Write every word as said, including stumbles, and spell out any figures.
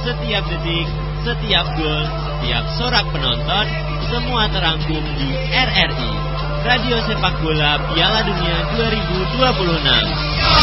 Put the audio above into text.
setiap detik, setiap gol, setiap sorak penonton, semua terangkum di R R I, Radio Sepak Bola Piala Dunia dua ribu dua puluh enam.